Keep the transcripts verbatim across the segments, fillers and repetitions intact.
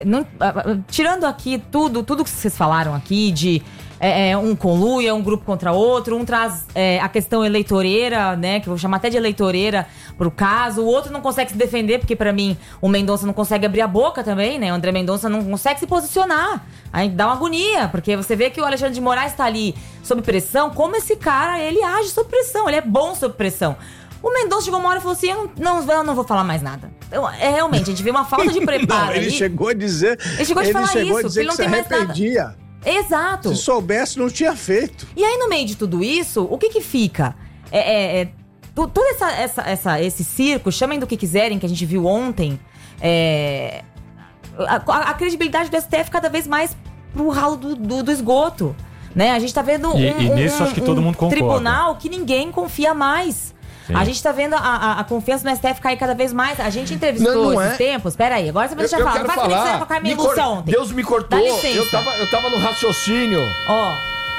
Não, tirando aqui tudo, tudo que vocês falaram aqui de é, um conluio, um grupo contra outro, um traz é, a questão eleitoreira, né, que eu vou chamar até de eleitoreira pro caso, o outro não consegue se defender, porque pra mim o Mendonça não consegue abrir a boca também, né, o André Mendonça não consegue se posicionar, aí dá uma agonia, porque você vê que o Alexandre de Moraes tá ali sob pressão, como esse cara, ele age sob pressão, ele é bom sob pressão. O Mendonça chegou uma hora e falou assim, eu não, não, eu não vou falar mais nada. Eu, é realmente, a gente vê uma falta de preparo. Não, ele ali. chegou a dizer... Ele chegou a ele falar chegou isso, a dizer ele não que tem se mais nada. arrependia. Exato. Se soubesse, não tinha feito. E aí, no meio de tudo isso, o que que fica? É, é, é, tu, todo essa, essa, essa, esse circo, chamem do que quiserem, que a gente viu ontem, é, a, a credibilidade do S T F cada vez mais pro ralo do, do, do esgoto. Né? A gente tá vendo um, e, e nisso um, acho que todo mundo um concorda. tribunal que ninguém confia mais. Sim. A gente tá vendo a, a, a confiança no S T F cair cada vez mais. A gente entrevistou não, não esses é. tempos. Pera aí, agora você vai deixar eu, eu falar. quero Não faz falar. que com a Carmen Me Lúcia cor... ontem. Deus me cortou. Dá licença. Eu tava, eu tava no raciocínio. Ó,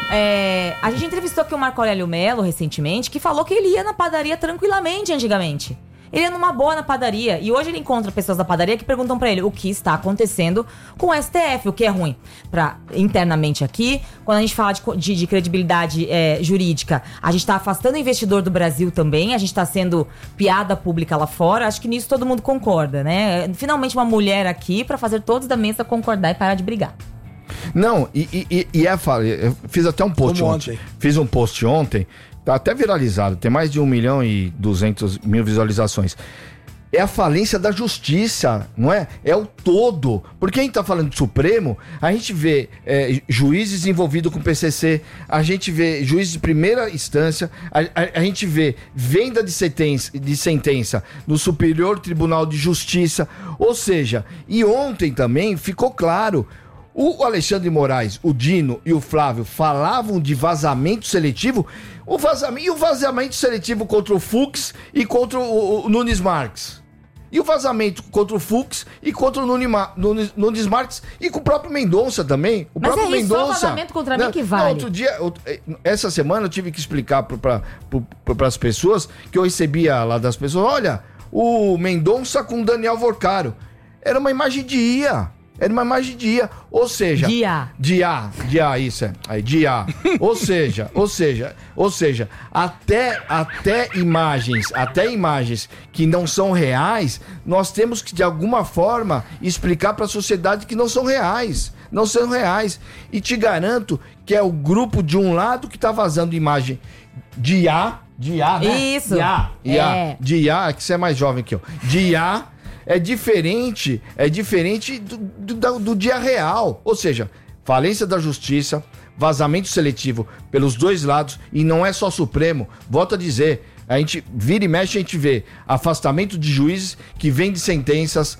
é, a gente entrevistou aqui o Marco Aurélio Mello recentemente, que falou que ele ia na padaria tranquilamente antigamente. Ele ia numa boa na padaria. E hoje ele encontra pessoas da padaria que perguntam pra ele o que está acontecendo com o S T F, o que é ruim. Pra, internamente aqui, quando a gente fala de, de, de credibilidade é, jurídica, a gente tá afastando o investidor do Brasil também, a gente tá sendo piada pública lá fora. Acho que nisso todo mundo concorda, né? Finalmente uma mulher aqui pra fazer todos da mesa concordar e parar de brigar. Não, e, e, e é, eu fiz até um post Como ontem. ontem. Fiz um post ontem, tá até viralizado, tem mais de um milhão e duzentos mil visualizações. É a falência da justiça, não é? É o todo. Porque a gente tá falando de Supremo, a gente vê é, juízes envolvidos com P C C, a gente vê juízes de primeira instância, a, a, a gente vê venda de sentença, de sentença no Superior Tribunal de Justiça. Ou seja, e ontem também ficou claro, o Alexandre de Moraes, o Dino e o Flávio falavam de vazamento seletivo, o vazamento, e o vazamento seletivo contra o Fux e contra o, o Nunes Marques. E o vazamento contra o Fux e contra o Nunima, Nunes, Nunes Marques e com o próprio Mendonça também. O Mas próprio é isso, só o Mendonça. vazamento contra Não, mim que não, vale. outro dia, eu- essa semana eu tive que explicar para as pessoas que eu recebia lá das pessoas, olha, o Mendonça com o Daniel Vorcaro. Era uma imagem de I A. Era uma imagem de I A, ou seja... De I A. De I A, de I A, isso é. Aí, de I A. Ou seja, ou seja, ou seja, até, até imagens, até imagens que não são reais, nós temos que, de alguma forma, explicar para a sociedade que não são reais. Não são reais. E te garanto que é o grupo de um lado que tá vazando imagem de I A, de I A, né? Isso. I A, I A, É. de I A, que você é mais jovem que eu. De I A é diferente, é diferente do, do, do, do dia real. Ou seja, falência da justiça, vazamento seletivo pelos dois lados, e não é só Supremo. Volto a dizer, a gente vira e mexe, a gente vê afastamento de juízes que vêm de sentenças,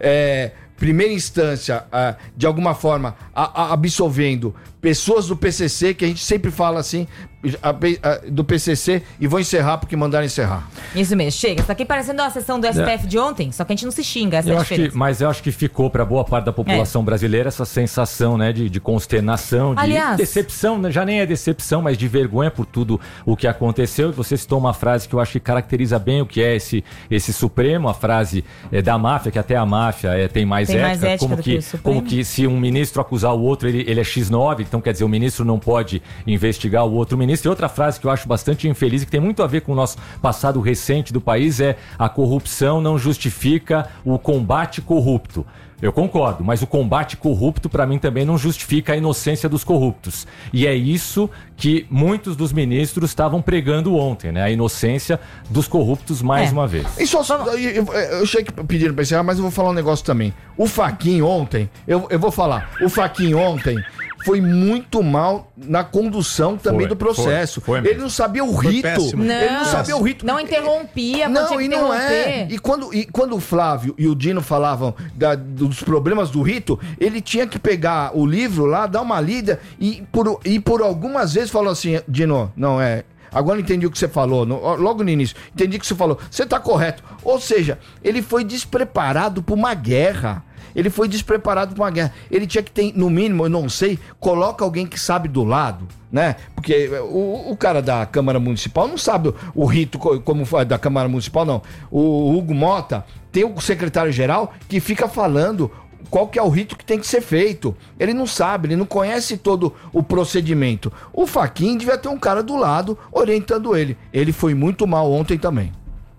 é, primeira instância, ah, de alguma forma, a, a, absolvendo pessoas do P C C, que a gente sempre fala assim, a, a, do P C C, e vou encerrar porque mandaram encerrar. Isso mesmo, chega. Isso aqui parecendo a sessão do S T F de ontem, só que a gente não se xinga, essa é Eu a acho diferença. que, mas eu acho que ficou para boa parte da população É. brasileira essa sensação, né, de, de consternação, de Aliás- decepção, né, já nem é decepção, mas de vergonha por tudo o que aconteceu. E você citou uma frase que eu acho que caracteriza bem o que é esse, esse Supremo, a frase é, da máfia, que até a máfia é, tem mais Tem ética, mais ética como, do que, que o Supremo. como que se um ministro acusar o outro, ele, ele é xis nove, então quer dizer, o ministro não pode investigar o outro ministro. E outra frase que eu acho bastante infeliz e que tem muito a ver com o nosso passado recente do país é: a corrupção não justifica o combate corrupto. Eu concordo, mas o combate corrupto para mim também não justifica a inocência dos corruptos. E é isso que muitos dos ministros estavam pregando ontem, né? A inocência dos corruptos mais É. uma vez. E só, eu, eu, eu achei que pediram pra encerrar, mas eu vou falar um negócio também. O Fachin ontem, eu, eu vou falar, o Fachin ontem foi muito mal na condução também Foi, do processo. foi, foi ele mesmo. não sabia o Foi rito. péssimo. Não, Ele não sabia o rito. Não interrompia, quando tinha Não, que e não é. interromper. E quando, e quando o Flávio e o Dino falavam da- dos problemas do rito, ele tinha que pegar o livro lá, dar uma lida e por, e por algumas vezes falou assim: Dino, não é. Agora eu entendi o que você falou, no- logo no início. Entendi o que você falou. Você tá correto. Ou seja, ele foi despreparado para uma guerra. Ele foi despreparado para uma guerra. Ele tinha que ter, no mínimo, eu não sei, coloca alguém que sabe do lado, né? Porque o, o cara da Câmara Municipal não sabe o, o rito co- como foi da Câmara Municipal, não. O Hugo Mota tem o secretário-geral que fica falando qual que é o rito que tem que ser feito. Ele não sabe, ele não conhece todo o procedimento. O Fachin devia ter um cara do lado orientando ele. Ele foi muito mal ontem também.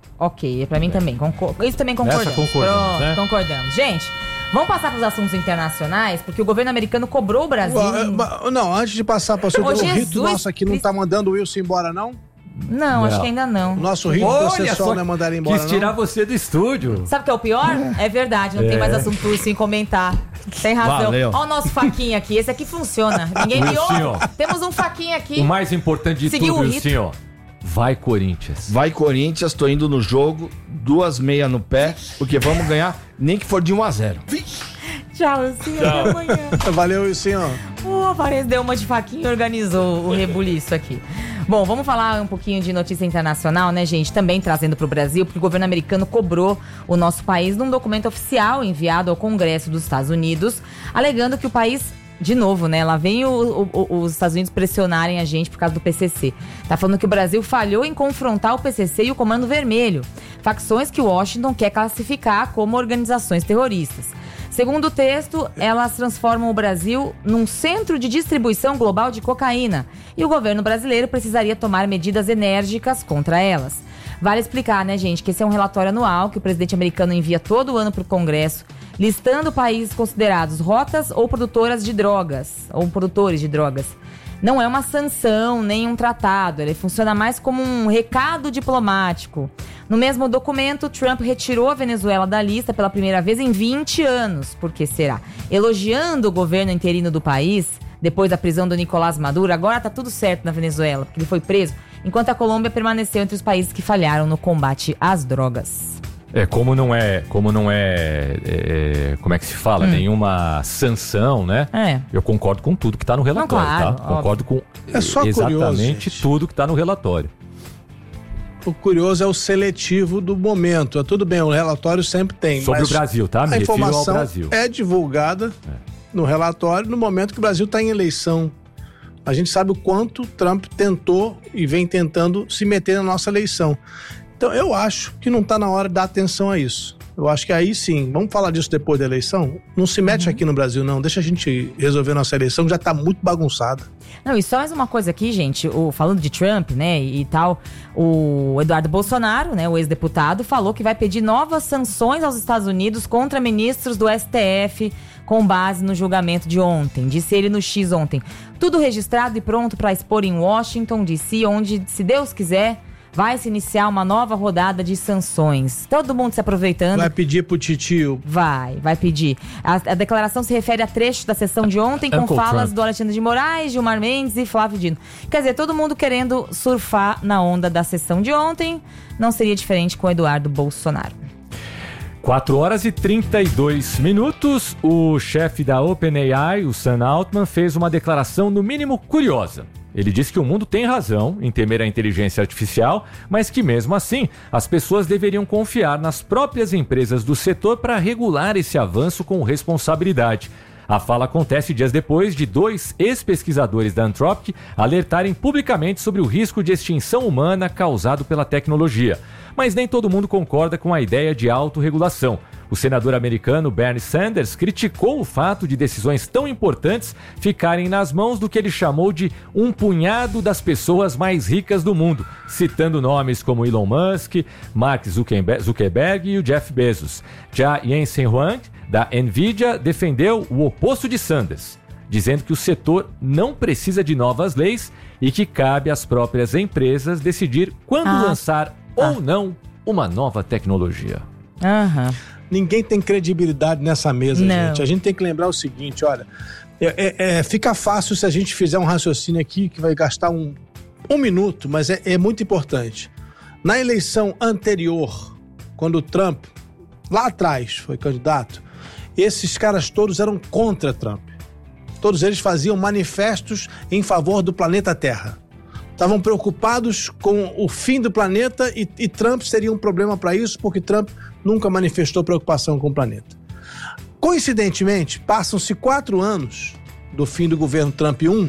Ok, pra mim é. também. Concor- Isso também concordamos. Nessa concordamos, Pronto, né? concordamos. Gente, vamos passar para os assuntos internacionais, porque o governo americano cobrou o Brasil. Ué, não, antes de passar para o Ô, o Jesus rito nosso aqui não Cristo. tá mandando o Wilson embora, não? Não, Não. acho que ainda não. O nosso rito processual não é mandar ele embora, quis tirar não? você do estúdio. Sabe o que é o pior? É verdade, não tem mais assunto Wilson em comentar. Tem razão. Valeu. Olha o nosso faquinha aqui, esse aqui funciona. Ninguém me Wilson, ouve. Temos um faquinha aqui. O mais importante de Seguiu tudo, o rito. Wilson, ó. Vai, Corinthians. Vai, Corinthians, tô indo no jogo, duas meias no pé, porque vamos ganhar, nem que for de um a zero. Tchau, Wilson. Até amanhã. Valeu, Wilson. O Aparece deu uma de faquinha e organizou o rebuliço aqui. Bom, vamos falar um pouquinho de notícia internacional, né, gente? Também trazendo para o Brasil, porque o governo americano cobrou o nosso país num documento oficial enviado ao Congresso dos Estados Unidos, alegando que o país, de novo, né, lá vem o, o, os Estados Unidos pressionarem a gente por causa do P C C. Tá falando que o Brasil falhou em confrontar o P C C e o Comando Vermelho, facções que Washington quer classificar como organizações terroristas. Segundo o texto, elas transformam o Brasil num centro de distribuição global de cocaína e o governo brasileiro precisaria tomar medidas enérgicas contra elas. Vale explicar, né, gente, que esse é um relatório anual que o presidente americano envia todo ano para o Congresso, listando países considerados rotas ou produtoras de drogas, ou produtores de drogas. Não é uma sanção, nem um tratado, ele funciona mais como um recado diplomático. No mesmo documento, Trump retirou a Venezuela da lista pela primeira vez em vinte anos. Por que será? Elogiando o governo interino do país, depois da prisão do Nicolás Maduro, agora tá tudo certo na Venezuela, porque ele foi preso, enquanto a Colômbia permaneceu entre os países que falharam no combate às drogas. É, como não é, como não é, é como é que se fala, hum. nenhuma sanção, né? É. Eu concordo com tudo que tá no relatório, não, claro, tá? óbvio. Concordo com é só exatamente curioso, tudo que tá no relatório. O curioso é o seletivo do momento. Tudo bem, o relatório sempre tem. Sobre mas o Brasil, tá? Me a refiro ao informação Brasil. é divulgada é. no relatório no momento que o Brasil está em eleição. A gente sabe o quanto Trump tentou e vem tentando se meter na nossa eleição. Então eu acho que não está na hora de dar atenção a isso. Eu acho que aí sim, vamos falar disso depois da eleição? Não se mete uhum. aqui no Brasil não, deixa a gente resolver nossa eleição, que já está muito bagunçada. Não, e só mais uma coisa aqui, gente, o, falando de Trump, né, e, e tal, o Eduardo Bolsonaro, né, o ex-deputado, falou que vai pedir novas sanções aos Estados Unidos contra ministros do S T F com base no julgamento de ontem. Disse ele no X ontem. Tudo registrado e pronto para expor em Washington, D C, onde, se Deus quiser, vai se iniciar uma nova rodada de sanções. Todo mundo se aproveitando. Vai pedir pro titio? Vai, vai pedir. A, a declaração se refere a trechos da sessão de ontem com Uncle falas Trump. do Alexandre de Moraes, Gilmar Mendes e Flávio Dino. Quer dizer, todo mundo querendo surfar na onda da sessão de ontem. Não seria diferente com o Eduardo Bolsonaro. quatro horas e trinta e dois minutos. O chefe da OpenAI, o Sam Altman, fez uma declaração no mínimo curiosa. Ele disse que o mundo tem razão em temer a inteligência artificial, mas que mesmo assim as pessoas deveriam confiar nas próprias empresas do setor para regular esse avanço com responsabilidade. A fala acontece dias depois de dois ex-pesquisadores da Anthropic alertarem publicamente sobre o risco de extinção humana causado pela tecnologia. Mas nem todo mundo concorda com a ideia de autorregulação. O senador americano Bernie Sanders criticou o fato de decisões tão importantes ficarem nas mãos do que ele chamou de um punhado das pessoas mais ricas do mundo, citando nomes como Elon Musk, Mark Zuckerberg e o Jeff Bezos. Já Jensen Huang, da Nvidia, defendeu o oposto de Sanders, dizendo que o setor não precisa de novas leis e que cabe às próprias empresas decidir quando ah. lançar ah. ou não uma nova tecnologia. Aham. Uhum. Ninguém tem credibilidade nessa mesa, não. gente. A gente tem que lembrar o seguinte, olha, é, é, é, fica fácil se a gente fizer um raciocínio aqui que vai gastar um, um minuto, mas é, é muito importante. Na eleição anterior, quando o Trump, lá atrás, foi candidato, esses caras todos eram contra Trump. Todos eles faziam manifestos em favor do planeta Terra. Estavam preocupados com o fim do planeta e, e Trump seria um problema para isso, porque Trump nunca manifestou preocupação com o planeta. Coincidentemente, passam-se quatro anos do fim do governo Trump um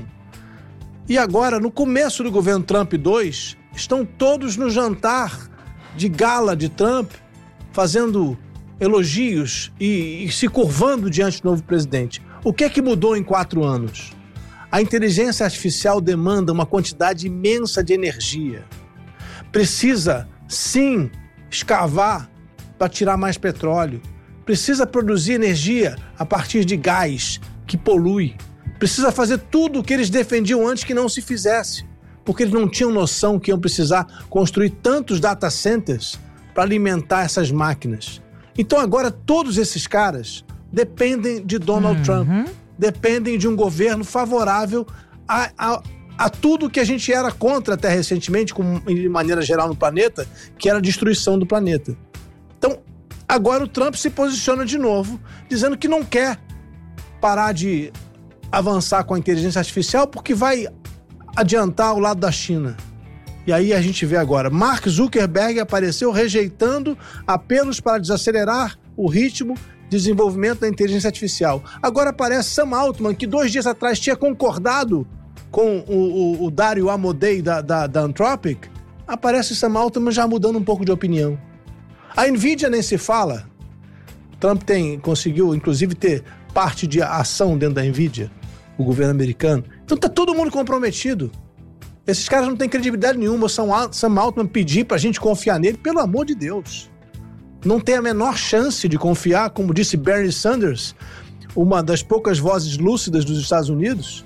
e agora, no começo do governo Trump dois, estão todos no jantar de gala de Trump, fazendo elogios e, e se curvando diante do novo presidente. O que é que mudou em quatro anos? A inteligência artificial demanda uma quantidade imensa de energia. Precisa, sim, escavar para tirar mais petróleo. Precisa produzir energia a partir de gás, que polui. Precisa fazer tudo o que eles defendiam antes que não se fizesse, porque eles não tinham noção que iam precisar construir tantos data centers para alimentar essas máquinas. Então agora todos esses caras dependem de Donald uhum. Trump, dependem de um governo favorável a, a, a tudo que a gente era contra até recentemente, com, de maneira geral no planeta, que era a destruição do planeta. Então agora o Trump se posiciona de novo, dizendo que não quer parar de avançar com a inteligência artificial porque vai adiantar o lado da China. E aí a gente vê agora, Mark Zuckerberg apareceu rejeitando apelos para desacelerar o ritmo de desenvolvimento da inteligência artificial. Agora aparece Sam Altman, que dois dias atrás tinha concordado com o, o, o Dario Amodei da, da, da Anthropic. Aparece Sam Altman já mudando um pouco de opinião. A Nvidia nem se fala. Trump tem, conseguiu, inclusive, ter parte de ação dentro da Nvidia, o governo americano. Então tá todo mundo comprometido. Esses caras não têm credibilidade nenhuma. O Sam Altman pedir pra gente confiar nele, pelo amor de Deus. Não tem a menor chance de confiar, como disse Bernie Sanders, uma das poucas vozes lúcidas dos Estados Unidos.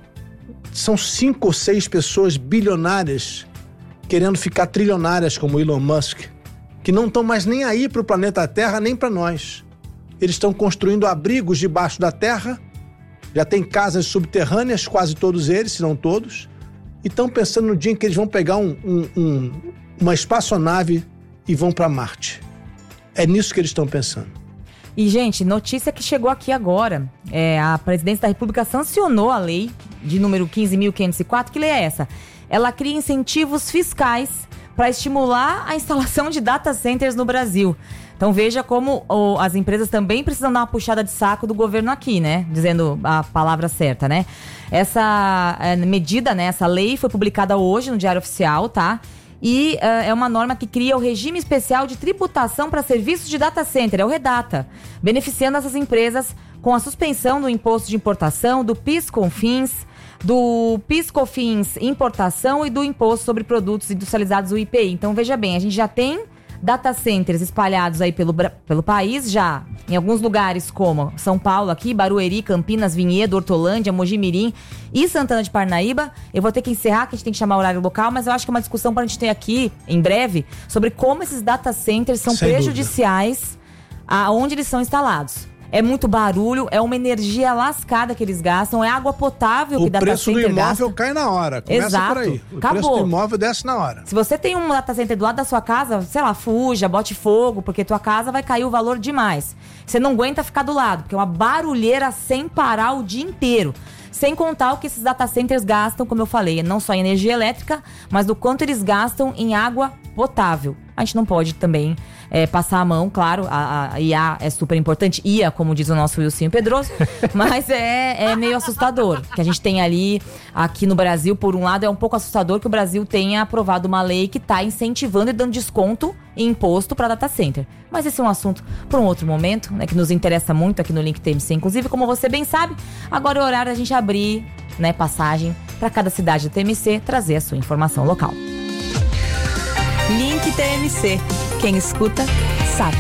São cinco ou seis pessoas bilionárias querendo ficar trilionárias como Elon Musk, que não estão mais nem aí pro planeta Terra, nem para nós. Eles estão construindo abrigos debaixo da terra, já tem casas subterrâneas, quase todos eles, se não todos, e estão pensando no dia em que eles vão pegar um, um, um, uma espaçonave e vão para Marte. É nisso que eles estão pensando. E, gente, notícia que chegou aqui agora. É, a Presidência da República sancionou a lei de número quinze mil quinhentos e quatro. Que lei é essa? Ela cria incentivos fiscais para estimular a instalação de data centers no Brasil. Então veja como oh, as empresas também precisam dar uma puxada de saco do governo aqui, né? Dizendo a palavra certa, né? Essa é, medida, né? Essa lei foi publicada hoje no Diário Oficial, tá? E uh, é uma norma que cria o regime especial de tributação para serviços de data center, é o REDATA, beneficiando essas empresas com a suspensão do imposto de importação, do PIS/COFINS, do PIS/COFINS importação e do imposto sobre produtos industrializados, o I P I. Então veja bem, a gente já tem data centers espalhados aí pelo, pelo país, já em alguns lugares como São Paulo aqui, Barueri, Campinas, Vinhedo, Hortolândia, Mojimirim e Santana de Parnaíba. Eu vou ter que encerrar, que a gente tem que chamar o horário local, mas eu acho que é uma discussão para a gente ter aqui, em breve, sobre como esses data centers são Sem prejudiciais aonde eles são instalados. É muito barulho, é uma energia lascada que eles gastam, é água potável que o data center gasta. O preço do imóvel gasta. Cai na hora, começa Exato. Por aí. O Acabou. preço do imóvel desce na hora. Se você tem um data center do lado da sua casa, sei lá, fuja, bote fogo, porque tua casa vai cair o valor demais. Você não aguenta ficar do lado, porque é uma barulheira sem parar o dia inteiro. Sem contar o que esses data centers gastam, como eu falei, não só em energia elétrica, mas do quanto eles gastam em água potável. A gente não pode também é, passar a mão, claro, a, a I A é super importante, I A, como diz o nosso Wilson Pedroso, mas é, é meio assustador. Que a gente tem ali, aqui no Brasil, por um lado, é um pouco assustador que o Brasil tenha aprovado uma lei que está incentivando e dando desconto em imposto para data center. Mas esse é um assunto para um outro momento, né, que nos interessa muito aqui no Link T M C. Inclusive, como você bem sabe, agora é o horário da gente abrir, né, passagem para cada cidade do T M C, trazer a sua informação local. Link T M C. Quem escuta, sabe.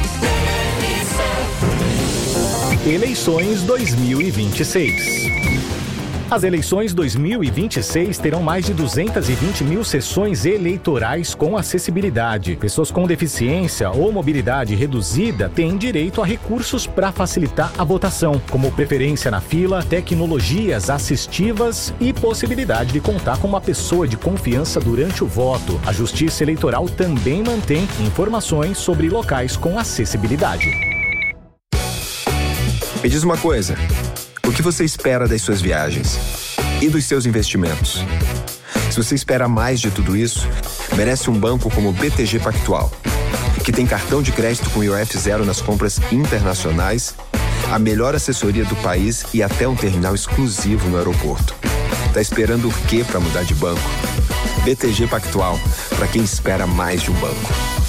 Eleições dois mil e vinte e seis. As eleições dois mil e vinte e seis terão mais de duzentas e vinte mil sessões eleitorais com acessibilidade. Pessoas com deficiência ou mobilidade reduzida têm direito a recursos para facilitar a votação, como preferência na fila, tecnologias assistivas e possibilidade de contar com uma pessoa de confiança durante o voto. A Justiça Eleitoral também mantém informações sobre locais com acessibilidade. Me diz uma coisa. O que você espera das suas viagens? E dos seus investimentos? Se você espera mais de tudo isso, merece um banco como o B T G Pactual, que tem cartão de crédito com I O F zero nas compras internacionais, a melhor assessoria do país e até um terminal exclusivo no aeroporto. Tá esperando o quê para mudar de banco? B T G Pactual, para quem espera mais de um banco.